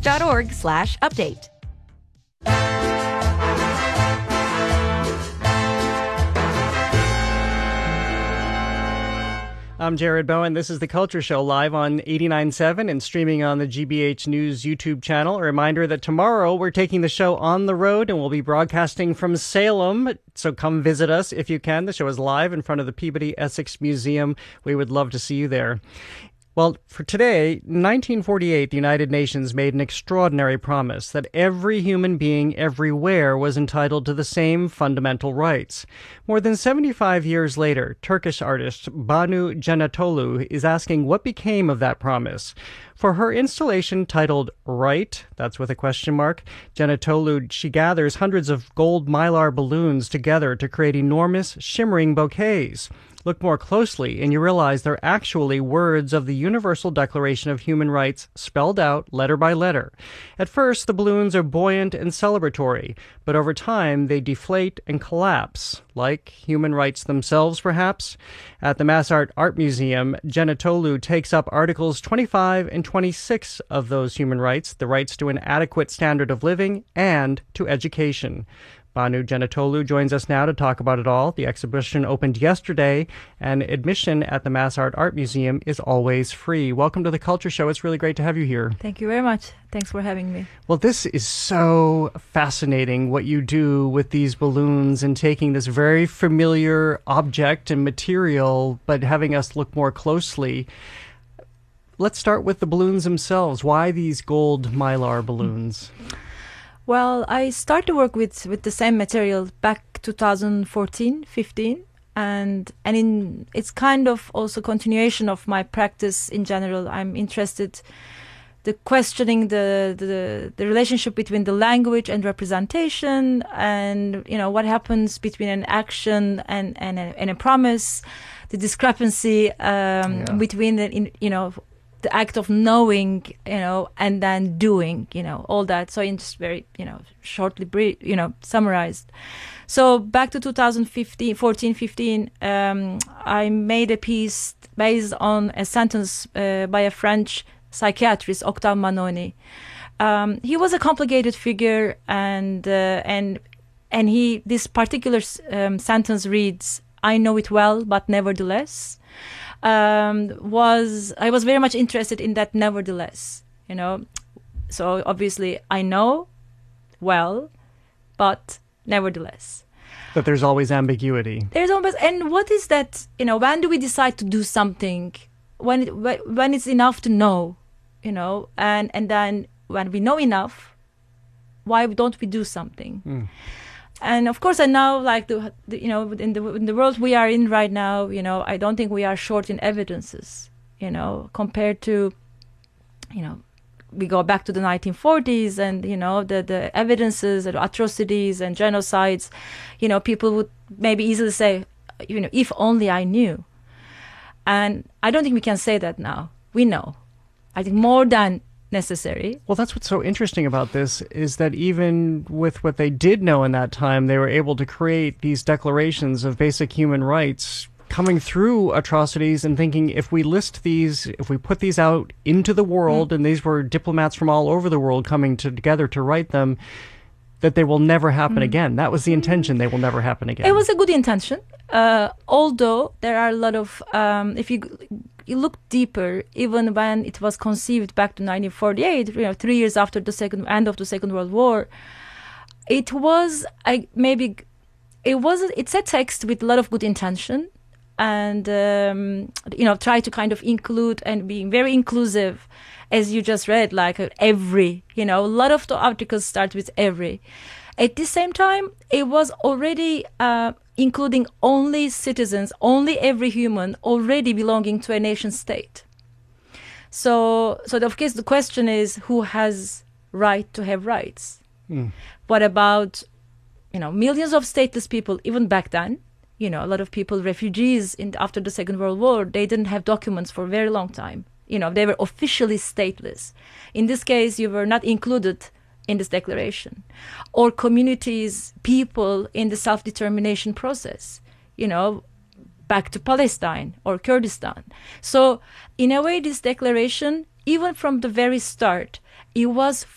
census.org/update. I'm Jared Bowen. This is The Culture Show, live on 89.7 and streaming on the GBH News YouTube channel. A reminder that tomorrow we're taking the show on the road and we'll be broadcasting from Salem. So come visit us if you can. The show is live in front of the Peabody Essex Museum. We would love to see you there. Well, for today, in 1948, the United Nations made an extraordinary promise that every human being everywhere was entitled to the same fundamental rights. More than 75 years later, Turkish artist Banu Cenetolu is asking what became of that promise. For her installation titled Right, that's with a question mark, Cenetolu, she gathers hundreds of gold mylar balloons together to create enormous, shimmering bouquets. Look more closely and you realize they're actually words of the Universal Declaration of Human Rights spelled out letter by letter. At first, the balloons are buoyant and celebratory, but over time they deflate and collapse, like human rights themselves, perhaps. At the Massart Art Museum, Cenetolu takes up Articles 25 and 26 of those human rights, the rights to an adequate standard of living and to education. Banu Cenetolu joins us now to talk about it all. The exhibition opened yesterday, and admission at the Massart Art Museum is always free. Welcome to The Culture Show. It's really great to have you here. Thank you very much. Thanks for having me. Well, this is so fascinating, what you do with these balloons and taking this very familiar object and material, but having us look more closely. Let's start with the balloons themselves. Why these gold mylar balloons? Well, I started to work with the same material back 2014-15, and it's kind of also continuation of my practice in general. I'm interested the questioning the relationship between the language and representation, and what happens between an action and a promise, the discrepancy between the act of knowing, and then doing, all that. So in just very, shortly, summarized. So back to 2014-15, I made a piece based on a sentence by a French psychiatrist, Octave Manoni. He was a complicated figure, and this particular sentence reads, "I know it well, but nevertheless." I was very much interested in that nevertheless, So obviously I know well, but nevertheless. But there's always ambiguity. There's always, and what is that, when do we decide to do something? When it's enough to know, and then when we know enough, why don't we do something? Mm. And of course, I now in the world we are in right now, I don't think we are short in evidences, compared to, we go back to the 1940s and, the evidences and atrocities and genocides, people would maybe easily say, if only I knew. And I don't think we can say that now. We know. I think more than necessary. Well, that's what's so interesting about this is that even with what they did know in that time, they were able to create these declarations of basic human rights coming through atrocities and thinking if we list these, if we put these out into the world, and these were diplomats from all over the world coming together to write them, that they will never happen again. That was the intention. They will never happen again. It was a good intention. Although there are a lot of, if you look deeper, even when it was conceived back to 1948, 3 years after the end of the Second World War, it's a text with a lot of good intention, and try to kind of include and being very inclusive, as you just read, like every, a lot of the articles start with every. At the same time, it was already including only citizens, only every human already belonging to a nation state. So of course the question is, who has right to have rights? What about, millions of stateless people, even back then, a lot of people, refugees after the Second World War, they didn't have documents for a very long time. They were officially stateless. In this case, you were not included in this declaration, or communities, people in the self-determination process, back to Palestine or Kurdistan. So in a way, this declaration, even from the very start, it was